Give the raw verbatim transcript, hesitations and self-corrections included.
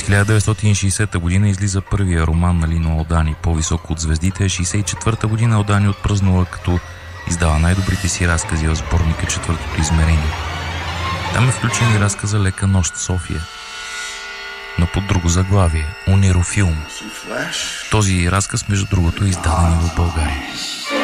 хиляда деветстотин и шейсета година излиза първия роман на Лино Алдани «По-високо от звездите», шейсет и четвърта година Алдани отпразнува, като издава най-добрите си разкази в сборника «Четвъртото измерение». Там е включен и разказа «Лека нощ в София», но под друго заглавие – Унирофилм. Този разказ, между другото, е издаден и в България.